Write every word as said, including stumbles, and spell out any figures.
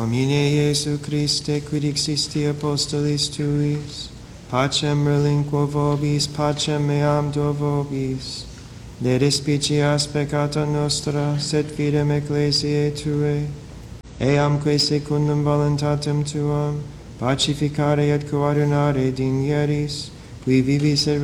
Domine Iesu Christe, quid existi apostolis tuis, pacem relinquo vobis, pacem meam do vobis. Ne despicias peccata nostra, sed fidem ecclesiae Tuae, eamque secundum voluntatem Tuam, pacificare et coordinare digneris, qui vivis et